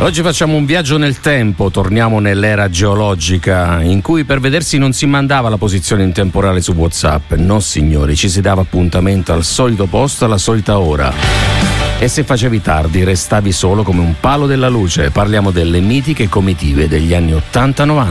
Oggi facciamo un viaggio nel tempo, torniamo nell'era geologica in cui per vedersi non si mandava la posizione in temporale su WhatsApp, no signori, ci si dava appuntamento al solito posto alla solita ora. E se facevi tardi restavi solo come un palo della luce. Parliamo delle mitiche comitive degli anni 80-90.